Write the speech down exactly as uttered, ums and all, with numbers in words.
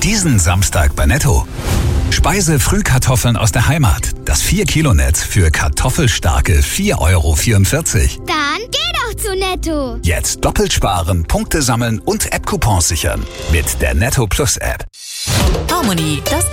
Diesen Samstag bei Netto. Speise-Frühkartoffeln aus der Heimat. Das vier Kilo Netz für kartoffelstarke vier Euro vierundvierzig. Dann geh doch zu Netto. Jetzt doppelt sparen, Punkte sammeln und App-Coupons sichern. Mit der Netto Plus App. Harmony, das